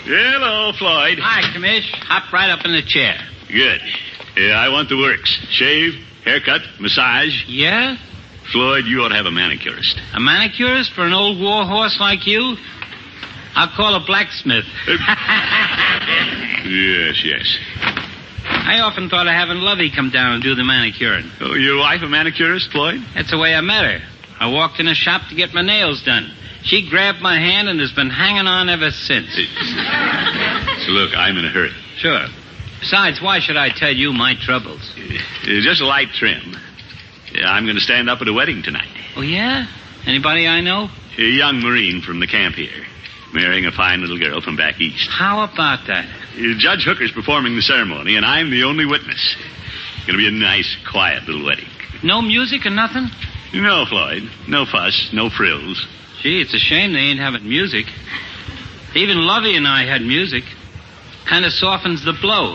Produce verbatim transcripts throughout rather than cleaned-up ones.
Hello, Floyd. Hi, Commish. Hop right up in the chair. Good. Uh, I want the works. Shave, haircut, massage. Yeah? Floyd, you ought to have a manicurist. A manicurist for an old war horse like you? I'll call a blacksmith. Uh, yes, yes. I often thought of having Lovey come down and do the manicuring. Oh, your wife a manicurist, Floyd? That's the way I met her. I walked in a shop to get my nails done. She grabbed my hand and has been hanging on ever since. So look, I'm in a hurry. Sure. Besides, why should I tell you my troubles? Uh, just a light trim. Uh, I'm going to stand up at a wedding tonight. Oh, yeah? Anybody I know? A young Marine from the camp here, marrying a fine little girl from back east. How about that? Uh, Judge Hooker's performing the ceremony, and I'm the only witness. Going to be a nice, quiet little wedding. No music or nothing? No, Floyd. No fuss, no frills. Gee, it's a shame they ain't having music. Even Lovey and I had music. Kind of softens the blow.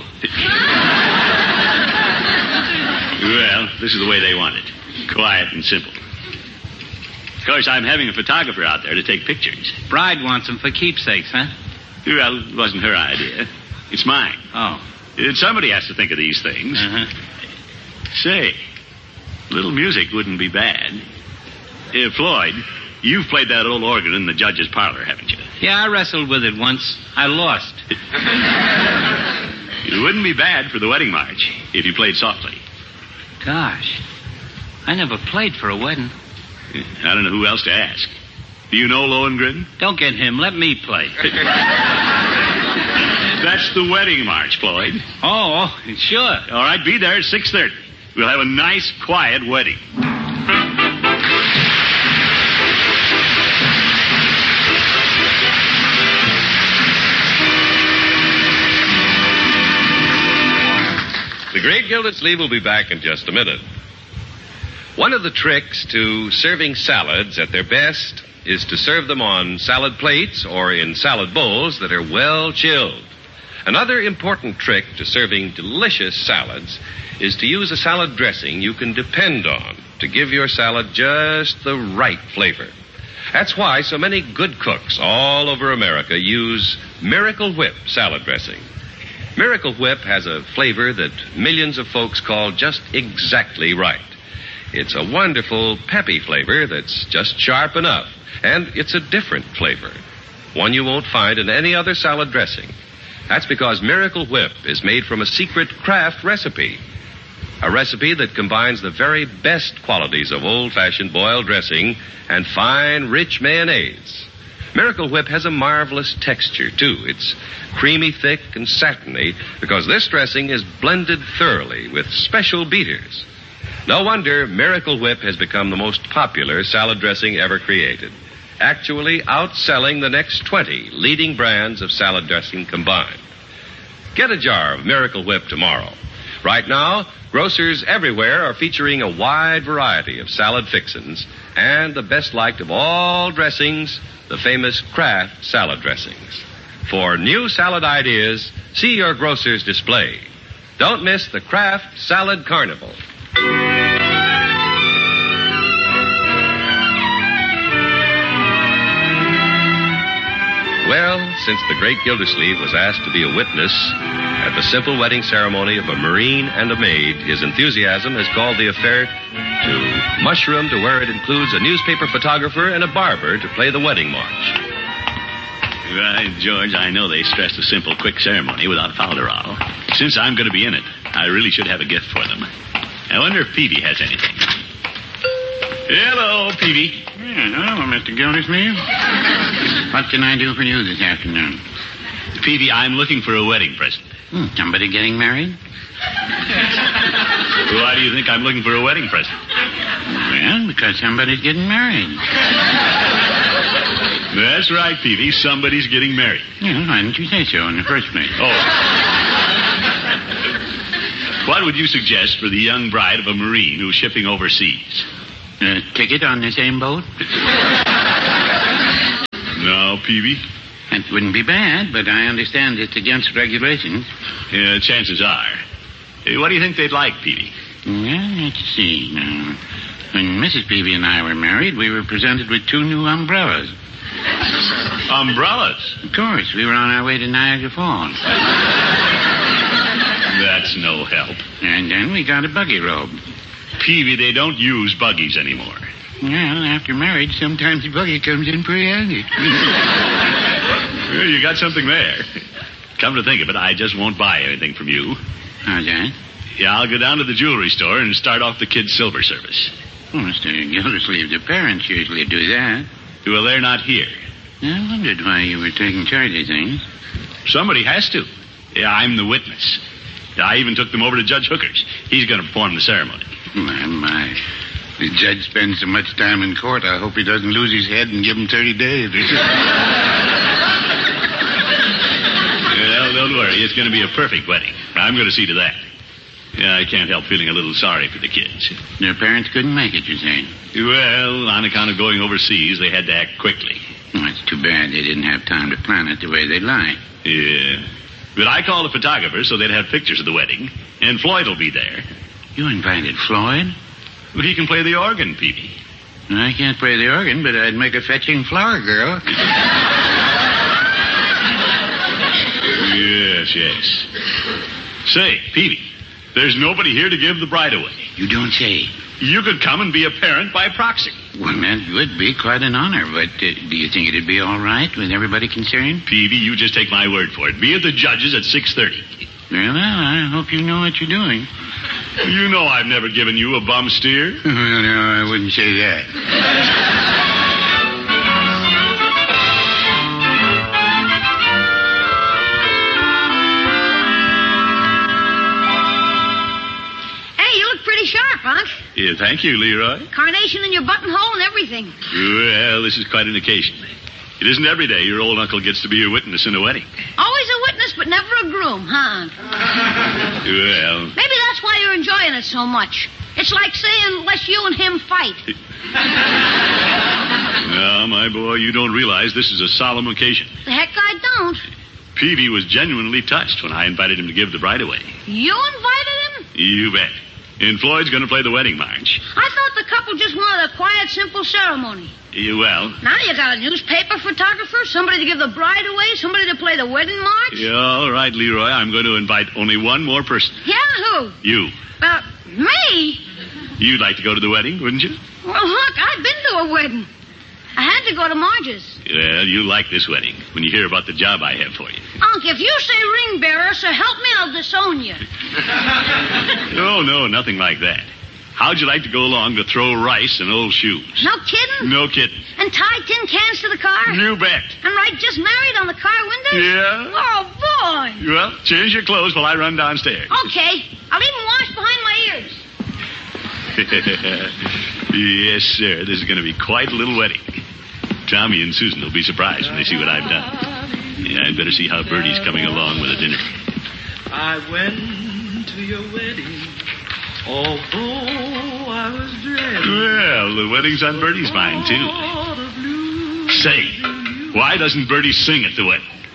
Well, this is the way they want it. Quiet and simple. Of course, I'm having a photographer out there to take pictures. Bride wants them for keepsakes, huh? Well, it wasn't her idea. It's mine. Oh. Uh, Somebody has to think of these things. Uh-huh. Say, a little music wouldn't be bad. Uh, Floyd, you've played that old organ in the judge's parlor, haven't you? Yeah, I wrestled with it once. I lost. It wouldn't be bad for the wedding march if you played softly. Gosh, I never played for a wedding. I don't know who else to ask. Do you know Lohengrin? Don't get him. Let me play. That's the wedding march, Floyd. Oh, sure. All right, be there at six thirty. We'll have a nice, quiet wedding. The Great Gildersleeve will be back in just a minute. One of the tricks to serving salads at their best is to serve them on salad plates or in salad bowls that are well chilled. Another important trick to serving delicious salads is to use a salad dressing you can depend on to give your salad just the right flavor. That's why so many good cooks all over America use Miracle Whip salad dressing. Miracle Whip has a flavor that millions of folks call just exactly right. It's a wonderful, peppy flavor that's just sharp enough, and it's a different flavor, one you won't find in any other salad dressing. That's because Miracle Whip is made from a secret Kraft recipe, a recipe that combines the very best qualities of old-fashioned boiled dressing and fine, rich mayonnaise. Miracle Whip has a marvelous texture, too. It's creamy, thick, and satiny because this dressing is blended thoroughly with special beaters. No wonder Miracle Whip has become the most popular salad dressing ever created, actually outselling the next twenty leading brands of salad dressing combined. Get a jar of Miracle Whip tomorrow. Right now, grocers everywhere are featuring a wide variety of salad fixins and the best liked of all dressings, the famous Kraft salad dressings. For new salad ideas, see your grocer's display. Don't miss the Kraft Salad Carnival. Well, since the great Gildersleeve was asked to be a witness at the simple wedding ceremony of a Marine and a maid, his enthusiasm has called the affair to mushroom to where it includes a newspaper photographer and a barber to play the wedding march. Right, George, I know they stressed a simple, quick ceremony without falderall. Since I'm going to be in it, I really should have a gift for them. I wonder if Peavy has anything. Hello, Peavy. Yeah, hello, Mister Gildersleeve. What can I do for you this afternoon? Peavy, I'm looking for a wedding present. Hmm, somebody getting married? Why do you think I'm looking for a wedding present? Well, because somebody's getting married. That's right, Peavy. Somebody's getting married. Yeah, why didn't you say so in the first place? Oh. What would you suggest for the young bride of a Marine who's shipping overseas? A ticket on the same boat? No, Peavy. That wouldn't be bad, but I understand it's against regulations. Yeah, chances are. Uh, What do you think they'd like, Peavy? Well, let's see now. When Missus Peavy and I were married, we were presented with two new umbrellas. Umbrellas? Of course. We were on our way to Niagara Falls. That's no help. And then we got a buggy robe. Peavy, they don't use buggies anymore. Well, after marriage, sometimes the buggy comes in pretty handy. Well, you got something there. Come to think of it, I just won't buy anything from you. How's that? Yeah, I'll go down to the jewelry store and start off the kids' silver service. Oh, Mister Gildersleeve, the parents usually do that. Well, they're not here. I wondered why you were taking charge of things. Somebody has to. Yeah, I'm the witness. I even took them over to Judge Hooker's. He's going to perform the ceremony. My, my. The judge spends so much time in court, I hope he doesn't lose his head and give him thirty days. Well, don't worry. It's going to be a perfect wedding. I'm going to see to that. Yeah, I can't help feeling a little sorry for the kids. Their parents couldn't make it, you're saying? Well, on account of going overseas, they had to act quickly. Oh, it's too bad they didn't have time to plan it the way they'd like. Yeah. But I called a photographer so they'd have pictures of the wedding, and Floyd will be there. You invited Floyd? Well, he can play the organ, Peavy. I can't play the organ, but I'd make a fetching flower girl. Yes, yes. Say, Peavy, there's nobody here to give the bride away. You don't say. You could come and be a parent by proxy. Well, that would be quite an honor, but uh, do you think it'd be all right with everybody concerned? Peavy, you just take my word for it. Be at the judges at six thirty. Well, I hope you know what you're doing. You know I've never given you a bum steer. No, no, I wouldn't say that. Sharp, Unc. Yeah, thank you, Leroy. Carnation in your buttonhole and everything. Well, this is quite an occasion. It isn't every day your old uncle gets to be a witness in a wedding. Always a witness, but never a groom, huh, Unc? Well... Maybe that's why you're enjoying it so much. It's like saying, let's you and him fight. No, my boy, you don't realize this is a solemn occasion. The heck I don't. Peavy was genuinely touched when I invited him to give the bride away. You invited him? You bet. And Floyd's going to play the wedding march. I thought the couple just wanted a quiet, simple ceremony. Yeah, well... Now you got a newspaper photographer, somebody to give the bride away, somebody to play the wedding march. Yeah, all right, Leroy. I'm going to invite only one more person. Yeah, who? You. Uh, me? You'd like to go to the wedding, wouldn't you? Well, look, I've been to a wedding. I had to go to Marge's. Well, you like this wedding when you hear about the job I have for you. Unc, if you say ring bearer, so help me, I'll disown you. No, no, nothing like that. How'd you like to go along to throw rice and old shoes? No kidding? No kidding. And tie tin cans to the car? You bet. And write just married on the car windows? Yeah. Oh, boy. Well, change your clothes while I run downstairs. Okay. I'll even wash behind my ears. Yes, sir. This is going to be quite a little wedding. Tommy and Susan will be surprised when they see what I've done. Yeah, I'd better see how Bertie's coming along with the dinner. I went to your wedding, although I was dressed. Well, the wedding's on Bertie's mind, too. Say, why doesn't Bertie sing at the wedding?